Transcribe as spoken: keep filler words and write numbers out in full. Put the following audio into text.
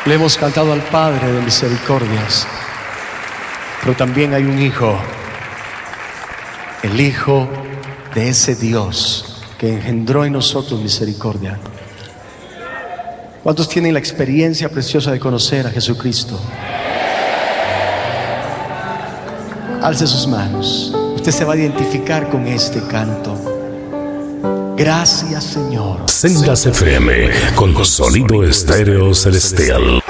Le hemos cantado al Padre de misericordias, pero también hay un Hijo, el Hijo de ese Dios que engendró en nosotros misericordia. ¿Cuántos tienen la experiencia preciosa de conocer a Jesucristo? Alce sus manos. Usted se va a identificar con este canto. Gracias, Señor. Sendas F M con sonido estéreo celestial.